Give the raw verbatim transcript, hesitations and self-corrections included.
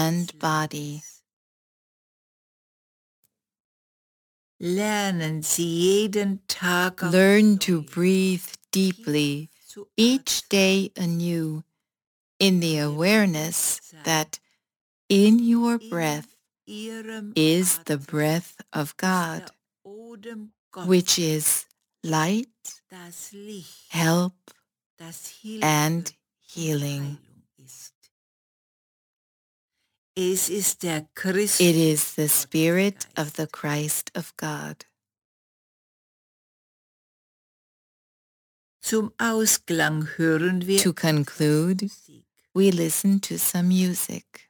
and body. Lernen Sie jeden Tag aufs Learn to Neue breathe deeply zu each day atmen, anew in the in dem awareness Bewusstsein, that in your in breath Ihrem is the Atem breath of ist God, der Odem which Gottes, is light, das Licht, help, das Hilfe and und healing. Heilung ist. Es ist der It is the Christus Spirit of Gottesgeist. the Christ of God. Zum Ausklang hören wir To conclude, Musik. we listen to some music.